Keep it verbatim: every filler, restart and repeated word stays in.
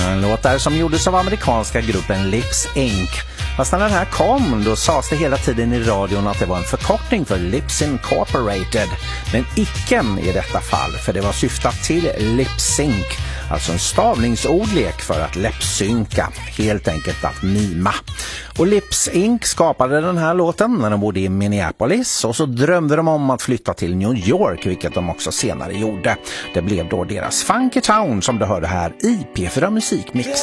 En låt där som gjordes av amerikanska gruppen Lips Incorporated. Fast när den här kom, då sades det hela tiden i radion att det var en förkortning för Lips Incorporated. Men icke i detta fall, för det var syftat till lip sync. Alltså en stavningsordlek för att läppsynka, helt enkelt att mima. Och Lips Incorporated skapade den här låten när de bodde i Minneapolis, och så drömde de om att flytta till New York, vilket de också senare gjorde. Det blev då deras Funky Town som du hörde här i P fyra Musikmix.